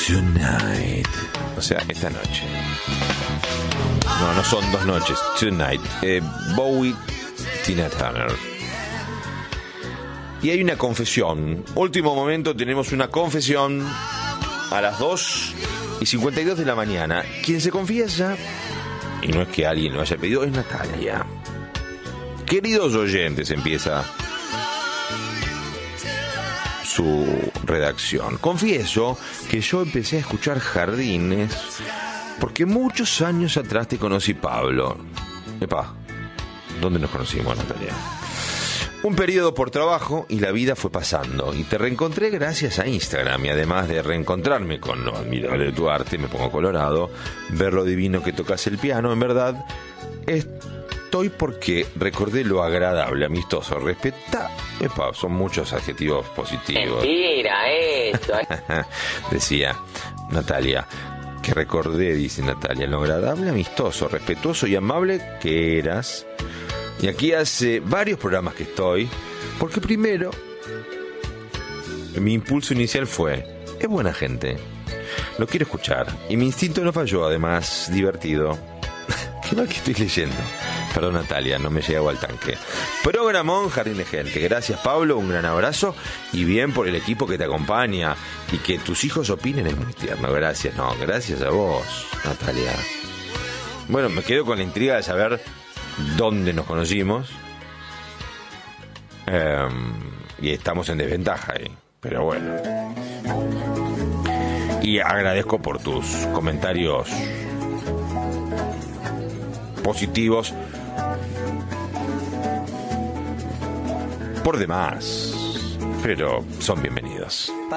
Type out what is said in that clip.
Tonight. O sea, esta noche. No son 2 noches. Tonight. Bowie, Tina Turner. Y hay una confesión. Último momento, tenemos una confesión a las 2:52 de la mañana. Quien se confiesa, y no es que alguien lo haya pedido, es Natalia. Queridos oyentes, empieza su redacción. Confieso que yo empecé a escuchar Jardines porque muchos años atrás te conocí, Pablo. Epa, ¿dónde nos conocimos, Natalia? Un periodo por trabajo y la vida fue pasando y te reencontré gracias a Instagram, y además de reencontrarme con lo admirable de tu arte, me pongo colorado, ver lo divino que tocas el piano, en verdad estoy porque recordé lo agradable, amistoso, epa, son muchos adjetivos positivos. Mentira, eso. Decía Natalia, que recordé, dice Natalia, lo agradable, amistoso, respetuoso y amable que eras. Y aquí hace varios programas que estoy, porque primero, mi impulso inicial fue, es buena gente, lo quiero escuchar, y mi instinto no falló, además, divertido. Qué mal que estoy leyendo. Perdón, Natalia, no me llegaba al tanque. Programón Jardín de Gente. Gracias, Pablo, un gran abrazo, y bien por el equipo que te acompaña, y que tus hijos opinen es muy tierno. Gracias, gracias a vos, Natalia. Bueno, me quedo con la intriga de saber dónde nos conocimos, y estamos en desventaja ahí, pero bueno. Y agradezco por tus comentarios positivos por demás, pero son bienvenidos.